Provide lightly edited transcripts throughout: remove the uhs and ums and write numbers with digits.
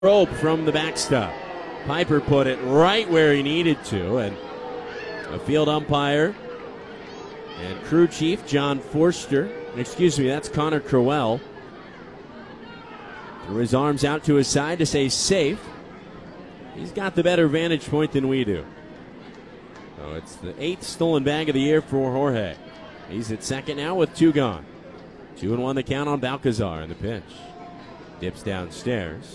rope from the backstop. Piper put it right where he needed to, and a field umpire and crew chief John Forster, that's Connor Crowell, threw his arms out to his side to say safe. He's got the better vantage point than we do. So it's the 8th stolen bag of the year for Jorge. He's at second now with 2 gone. 2-1 the count on Balcazar in the pitch. Dips downstairs.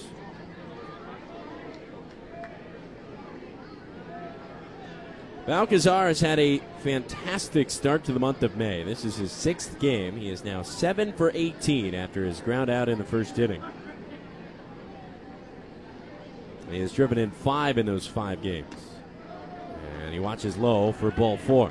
Balcazar has had a fantastic start to the month of May. This is his 6th game. He is now 7 for 18 after his ground out in the first inning. He has driven in 5 in those 5 games. And he watches low for ball 4.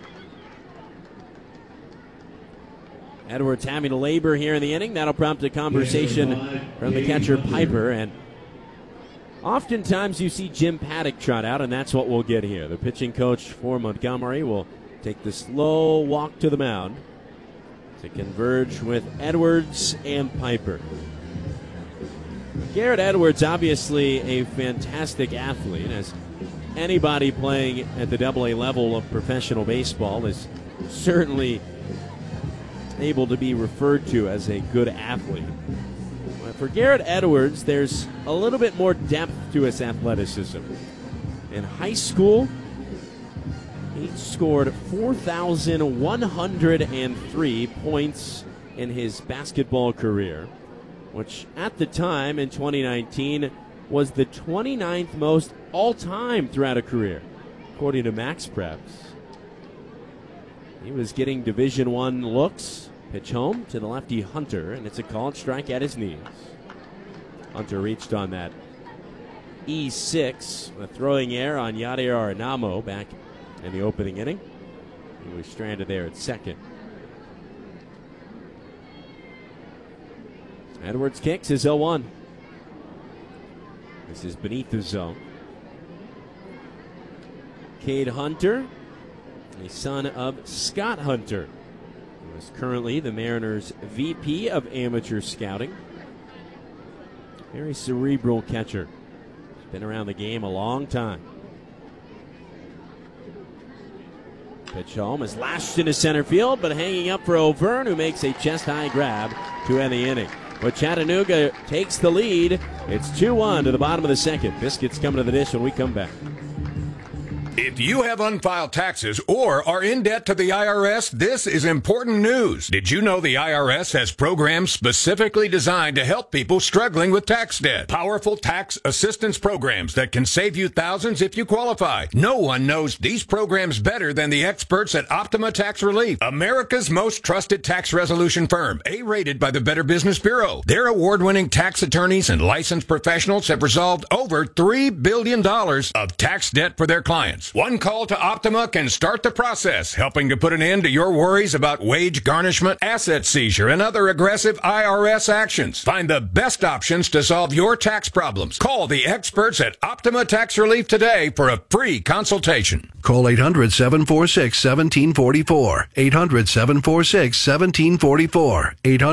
Edwards having to labor here in the inning. That'll prompt a conversation from the catcher Piper. And oftentimes you see Jim Paddock trot out, and that's what we'll get here. The pitching coach for Montgomery will take the slow walk to the mound to converge with Edwards and Piper. Garrett Edwards, obviously a fantastic athlete, as anybody playing at the AA level of professional baseball is certainly able to be referred to as a good athlete. But for Garrett Edwards, there's a little bit more depth to his athleticism. In high school, he scored 4,103 points in his basketball career, which at the time in 2019 was the 29th most all-time throughout a career, according to MaxPreps. He was getting Division I looks. Pitch home to the lefty Hunter, and it's a called strike at his knees. Hunter reached on that E6, a throwing error on Yadier Arnamo back in the opening inning. He was stranded there at second. Edwards kicks his 0-1. This is beneath the zone. Cade Hunter, a son of Scott Hunter, who is currently the Mariners' VP of Amateur Scouting. Very cerebral catcher. He's been around the game a long time. Pitch home is lashed into center field, but hanging up for O'Verne, who makes a chest-high grab to end the inning. But Chattanooga takes the lead. It's 2-1 to the bottom of the second. Biscuits coming to the dish when we come back. If you have unfiled taxes or are in debt to the IRS, this is important news. Did you know the IRS has programs specifically designed to help people struggling with tax debt? Powerful tax assistance programs that can save you thousands if you qualify. No one knows these programs better than the experts at Optima Tax Relief, America's most trusted tax resolution firm, A-rated by the Better Business Bureau. Their award-winning tax attorneys and licensed professionals have resolved over $3 billion of tax debt for their clients. One call to Optima can start the process, helping to put an end to your worries about wage garnishment, asset seizure, and other aggressive IRS actions. Find the best options to solve your tax problems. Call the experts at Optima Tax Relief today for a free consultation. Call 800-746-1744. 800-746-1744.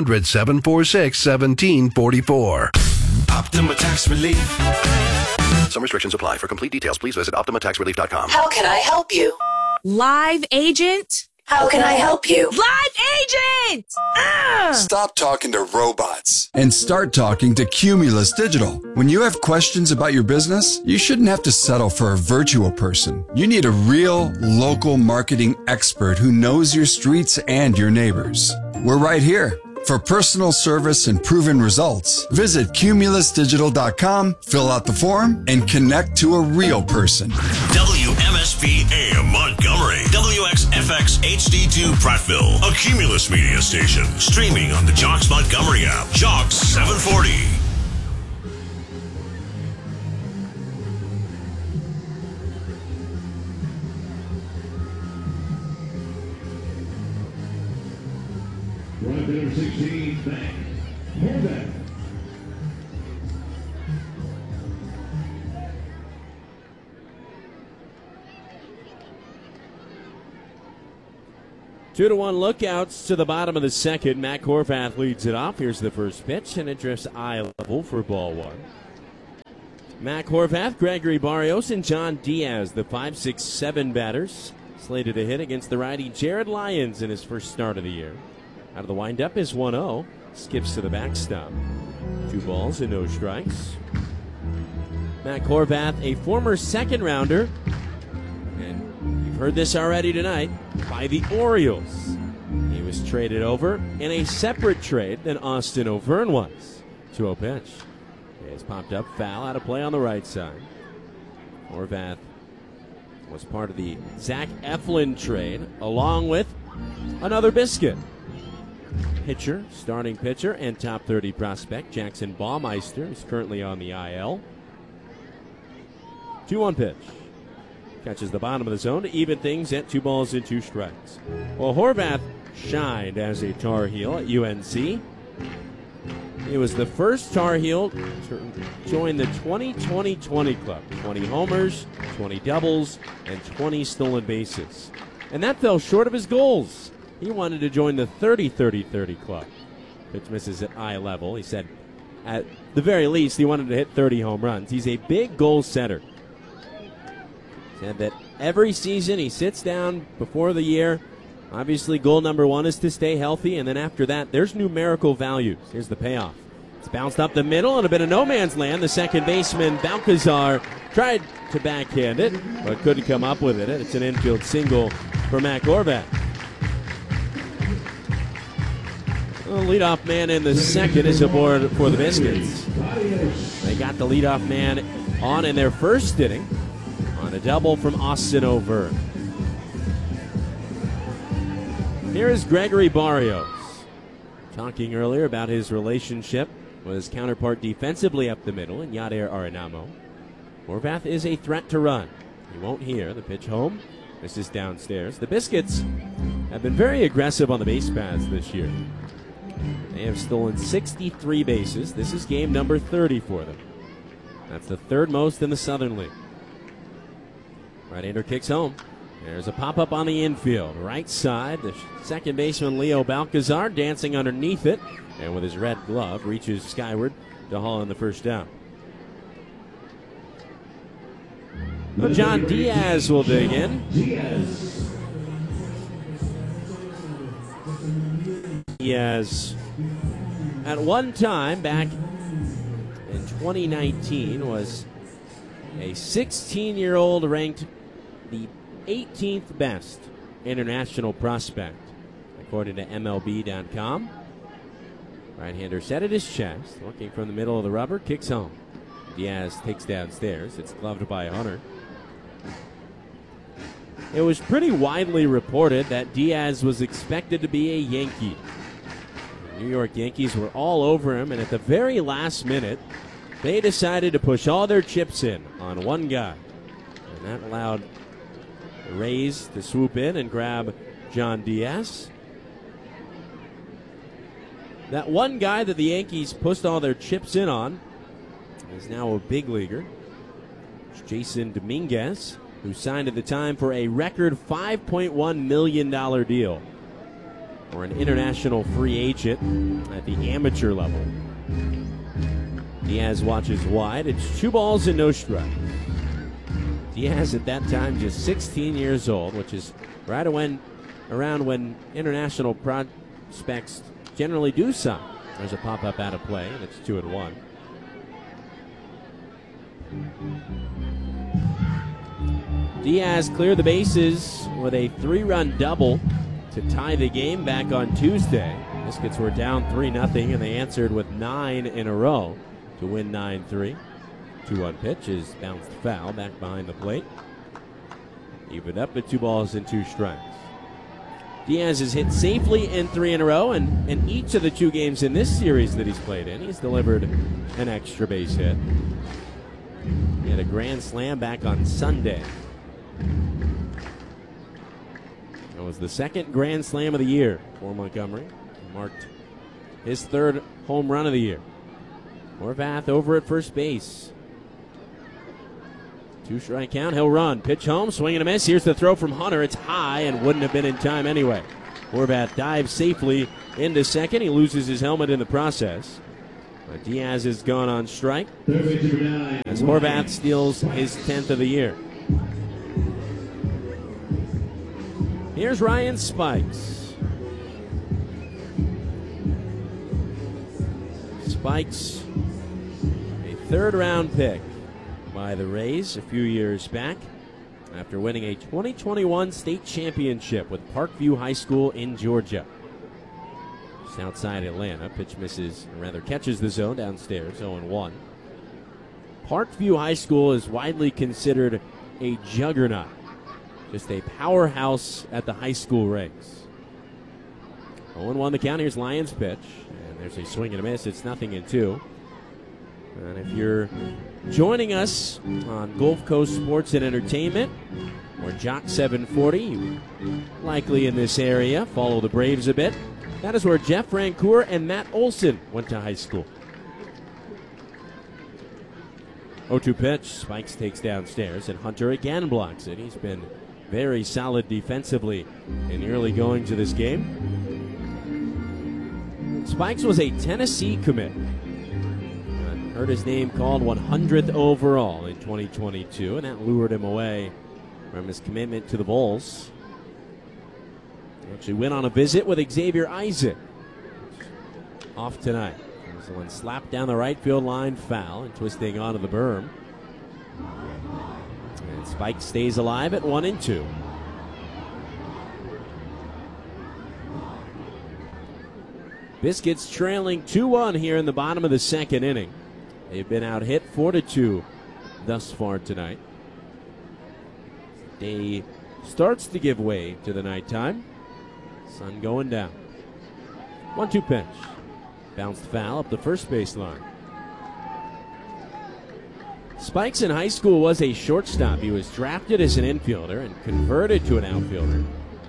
800-746-1744. Optima Tax Relief. Some restrictions apply. For complete details, please visit OptimaTaxRelief.com. How can I help you? Live agent? How can I help you? Live agent! Stop talking to robots and start talking to Cumulus Digital. When you have questions about your business, you shouldn't have to settle for a virtual person. You need a real local marketing expert who knows your streets and your neighbors. We're right here. For personal service and proven results, visit cumulusdigital.com, fill out the form, and connect to a real person. WMSP AM Montgomery, WXFX HD2 Prattville, a Cumulus media station, streaming on the Jocks Montgomery app, Jocks 740. Right there, 16, back. Hold that. Two to one lookouts to the bottom of the second. Matt Korfath leads it off. Here's the first pitch, and it drifts eye level for ball 1. Mac Horvath, Gregory Barrios, and John Diaz, the 5-6-7 batters, slated to hit against the righty Jared Lyons in his first start of the year. Out of the windup is 1-0. Skips to the backstop. 2 balls and no strikes. Mac Horvath, a former second-rounder, and you've heard this already tonight, by the Orioles. He was traded over in a separate trade than Austin O'Verne was. 2-0 pitch. It's popped up, foul, out of play on the right side. Horvath was part of the Zach Eflin trade, along with another biscuit. Pitcher, starting pitcher, and top 30 prospect, Jackson Baumeister, is currently on the IL. 2-1 pitch. Catches the bottom of the zone to even things at 2 balls and 2 strikes. Well, Horvath shined as a Tar Heel at UNC. He was the first Tar Heel to join the 20-20-20 club. 20 homers, 20 doubles, and 20 stolen bases. And that fell short of his goals. He wanted to join the 30-30-30 club. Pitch misses at eye level. He said at the very least he wanted to hit 30 home runs. He's a big goal setter. Said that every season he sits down before the year. Obviously, goal number 1 is to stay healthy, and then after that, there's numerical values. Here's the payoff. It's bounced up the middle and a bit of no man's land. The second baseman, Balcazar, tried to backhand it, but couldn't come up with it. It's an infield single for Mac Horvath. The leadoff man in the second is aboard for the Biscuits. They got the leadoff man on in their first inning on a double from Austin O'Verne. Here is Gregory Barrios, talking earlier about his relationship with his counterpart defensively up the middle in Yadier Arenamo. Horvath is a threat to run. He won't hear the pitch home. This is downstairs. The Biscuits have been very aggressive on the base paths this year. They have stolen 63 bases. This is game number 30 for them. That's the 3rd most in the Southern League. Right-hander kicks home. There's a pop-up on the infield. Right side, the second baseman Leo Balcazar dancing underneath it, and with his red glove reaches skyward to haul in the first down. Well, John Diaz will dig in. Diaz, at one time back in 2019, was a 16-year-old ranked the 18th best international prospect, according to MLB.com. Right-hander set at his chest, looking from the middle of the rubber, kicks home. Diaz takes downstairs. It's gloved by Hunter. It was pretty widely reported that Diaz was expected to be a Yankee. The New York Yankees were all over him, and at the very last minute, they decided to push all their chips in on one guy. And that allowed the Rays to swoop in and grab John Diaz. That one guy that the Yankees pushed all their chips in on is now a big leaguer. It's Jason Dominguez, who signed at the time for a record $5.1 million deal for an international free agent at the amateur level. Diaz watches wide. It's 2 balls and no strikes. Diaz at that time just 16 years old, which is right around when international prospects generally do sign. There's a pop-up out of play, and it's 2-1. Diaz cleared the bases with a 3-run double to tie the game back on Tuesday. Biscuits were down 3-0, and they answered with 9 in a row to win 9-3. 2-1 pitch is bounced foul back behind the plate. Evened up at 2 balls and 2 strikes. Diaz has hit safely in 3 in a row, and in each of the 2 games in this series that he's played in, he's delivered an extra base hit. He had a grand slam back on Sunday. It was the 2nd grand slam of the year for Montgomery. He marked his 3rd home run of the year. Horvath over at first base. 2-strike count, he'll run. Pitch home, swing and a miss. Here's the throw from Hunter. It's high and wouldn't have been in time anyway. Horvath dives safely into second. He loses his helmet in the process. But Diaz has gone on strike Third base number 9. as Horvath steals his 10th of the year. Here's Ryan Spikes. Spikes, a third-round pick by the Rays a few years back after winning a 2021 state championship with Parkview High School in Georgia. Just outside Atlanta. Pitch misses, or rather catches the zone downstairs, 0-1. Parkview High School is widely considered a juggernaut, just a powerhouse at the high school ranks. 0-1 the count. Here's Lyons' pitch, and there's a swing and a miss. It's 0-2. And if you're joining us on Gulf Coast Sports and Entertainment or Jock 740, you likely in this area follow the Braves a bit. That is where Jeff Rancour and Matt Olson went to high school. 0-2 pitch. Spikes takes downstairs, and Hunter again blocks it. He's been very solid defensively in the early goings of this game. Spikes was a Tennessee commit. Heard his name called 100th overall in 2022, and that lured him away from his commitment to the Bulls. He actually went on a visit with Xavier Isaac. Off tonight. There's the one slapped down the right field line, foul, and twisting onto the berm. And Spike stays alive at 1-2. Biscuits trailing 2-1 here in the bottom of the second inning. They've been out hit 4-2 thus far tonight. Day starts to give way to the nighttime. Sun going down. 1-2 pitch. Bounced foul up the first baseline. Spikes in high school was a shortstop. He was drafted as an infielder and converted to an outfielder.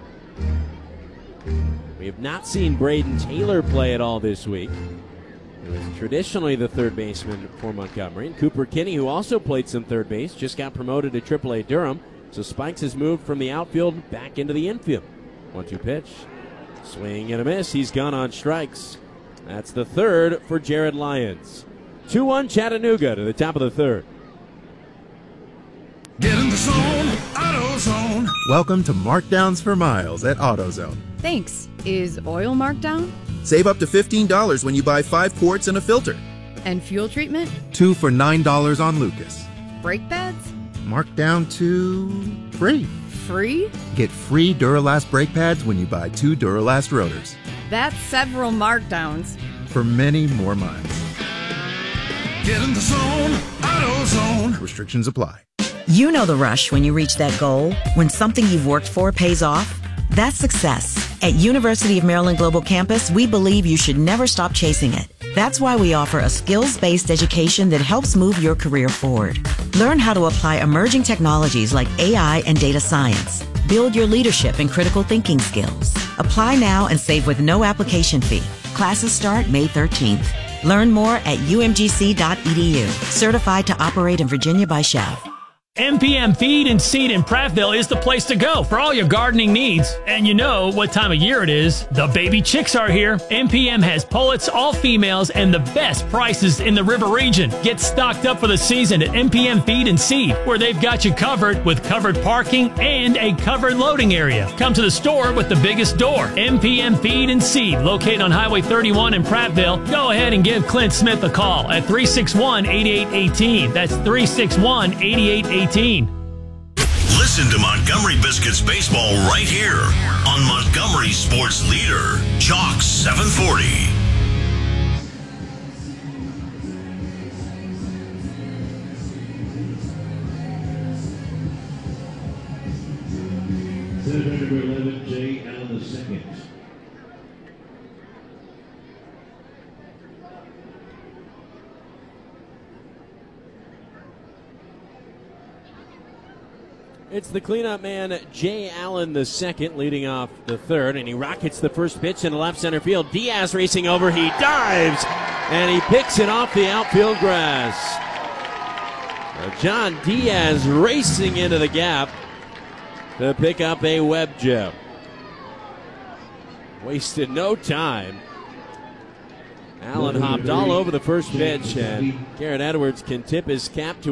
We have not seen Braden Taylor play at all this week. He was traditionally the third baseman for Montgomery. And Cooper Kinney, who also played some third base, just got promoted to AAA Durham. So Spikes has moved from the outfield back into the infield. 1-2 pitch. Swing and a miss. He's gone on strikes. That's the third for Jared Lyons. 2-1 Chattanooga to the top of the third. Get in the zone, AutoZone. Welcome to Markdowns for Miles at AutoZone. Thanks. Is oil marked down? Save up to $15 when you buy 5 quarts and a filter. And fuel treatment? 2 for $9 on Lucas. Brake pads? Marked down to free. Free? Get free Duralast brake pads when you buy 2 Duralast rotors. That's several markdowns. For many more miles. Get in the zone, AutoZone. Restrictions apply. You know the rush when you reach that goal, when something you've worked for pays off. That's success. At University of Maryland Global Campus, we believe you should never stop chasing it. That's why we offer a skills-based education that helps move your career forward. Learn how to apply emerging technologies like AI and data science. Build your leadership and critical thinking skills. Apply now and save with no application fee. Classes start May 13th. Learn more at umgc.edu. Certified to operate in Virginia by Chev. MPM Feed and Seed in Prattville is the place to go for all your gardening needs. And you know what time of year it is. The baby chicks are here. MPM has pullets, all females, and the best prices in the river region. Get stocked up for the season at MPM Feed and Seed, where they've got you covered with covered parking and a covered loading area. Come to the store with the biggest door. MPM Feed and Seed, located on Highway 31 in Prattville. Go ahead and give Clint Smith a call at 361-8818. That's 361-8818. Listen to Montgomery Biscuits baseball right here on Montgomery Sports Leader, Jock 740. Senator number 11, J. Allen II. It's the cleanup man, Jay Allen II, leading off the third, and he rockets the first pitch into left center field. Diaz racing over, he dives, and he picks it off the outfield grass. John Diaz racing into the gap to pick up a web gem. Wasted no time Allen hopped all over the first pitch, and Garrett Edwards can tip his cap to